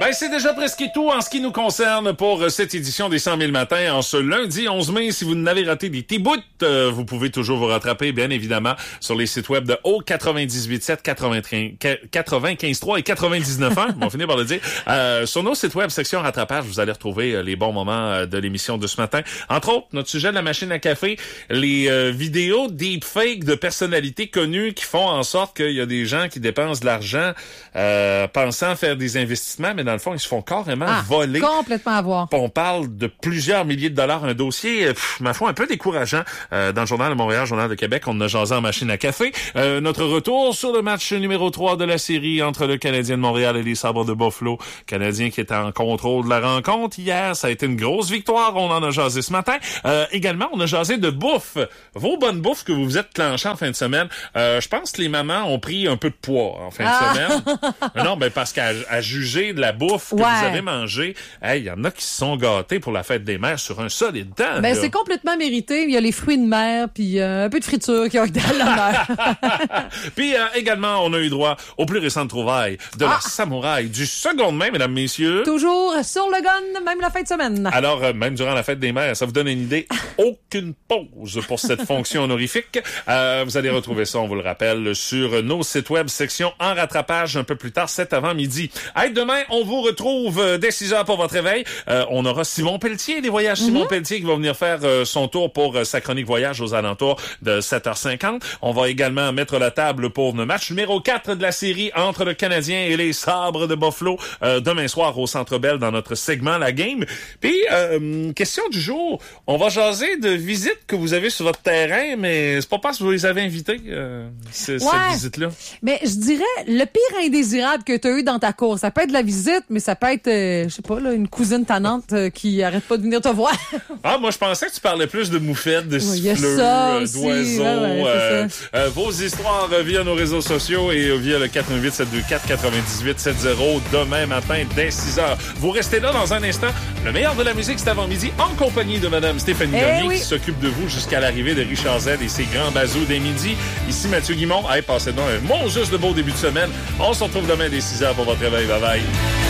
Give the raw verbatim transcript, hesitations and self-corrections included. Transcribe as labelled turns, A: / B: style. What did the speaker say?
A: Ben, c'est déjà presque tout en ce qui nous concerne pour cette édition des cent mille matins. En ce lundi onze mai, si vous n'avez raté des petits bouts, euh, vous pouvez toujours vous rattraper, bien évidemment, sur les sites web de O quatre-vingt-dix-huit sept, quatre-vingt-quinze trois et quatre-vingt-dix-neuf ans. On va finir par le dire. Euh, sur nos sites web, section rattrapage, vous allez retrouver euh, les bons moments euh, de l'émission de ce matin. Entre autres, notre sujet de la machine à café, les euh, vidéos deepfake de personnalités connues qui font en sorte qu'il y a des gens qui dépensent de l'argent euh, pensant faire des investissements, mais dans le fond, ils se font carrément
B: ah,
A: voler.
B: Complètement avoir.
A: On parle de plusieurs milliers de dollars, un dossier, pff, ma foi, un peu décourageant. Euh, dans le Journal de Montréal, Journal de Québec, on a jasé en machine à café. Euh, notre retour sur le match numéro trois de la série entre le Canadien de Montréal et les Sabres de Buffalo. Canadien qui était en contrôle de la rencontre hier. Ça a été une grosse victoire. On en a jasé ce matin. Euh, également, on a jasé de bouffe. Vos bonnes bouffes que vous vous êtes clenchées en fin de semaine. Euh, je pense que les mamans ont pris un peu de poids en fin ah. de semaine. Non, ben parce qu'à à juger de la bouffe que
B: ouais.
A: vous avez mangée, il hey, y en a qui se sont gâtés pour la fête des mères sur un solide temps.
B: Ben,
A: là.
B: c'est complètement mérité. Il y a les fruits de mer, puis euh, un peu de friture qui ont été à l'honneur.
A: Puis euh, également, on a eu droit aux plus récentes trouvailles de ah. la samouraï du seconde main, mesdames, messieurs.
B: Toujours sur le gun, même la fin de semaine.
A: Alors, euh, même durant la fête des mères, ça vous donne une idée. Aucune pause pour cette fonction honorifique. Euh, vous allez retrouver ça, on vous le rappelle, sur nos sites web, section en rattrapage un peu plus tard, cet avant-midi. Hey, demain, on vous retrouve euh, dès six heures pour votre réveil. Euh, on aura Simon Pelletier, des voyages mm-hmm. Simon Pelletier, qui va venir faire euh, son tour pour euh, sa chronique voyage aux alentours de sept heures cinquante. On va également mettre la table pour le match numéro quatre de la série entre le Canadien et les Sabres de Buffalo euh, demain soir au Centre Bell dans notre segment La Game. Puis, euh, question du jour, on va jaser de visites que vous avez sur votre terrain, mais c'est pas parce que vous les avez invités, euh, c- ouais. cette visite-là.
B: Mais je dirais, le pire indésirable que tu as eu dans ta course, ça peut être la visite, mais ça peut être, euh, je sais pas, là, une cousine tannante euh, qui arrête pas de venir te voir.
A: Ah, moi, je pensais que tu parlais plus de moufettes, de
B: oui,
A: siffleurs,
B: euh,
A: d'oiseaux.
B: Ouais, ouais,
A: euh, euh, vos histoires euh, via nos réseaux sociaux et via le quatre un huit sept deux quatre neuf huit sept zéro demain matin dès six heures. Vous restez là dans un instant. Le meilleur de la musique, c'est avant midi, en compagnie de Madame Stéphanie
B: eh
A: Gagné,
B: oui.
A: qui s'occupe de vous jusqu'à l'arrivée de Richard Z et ses grands bazous dès midi. Ici Mathieu Guimond. Hey, passez donc un bon juste de beau début de semaine. On se retrouve demain dès six heures pour votre réveil. Bye bye.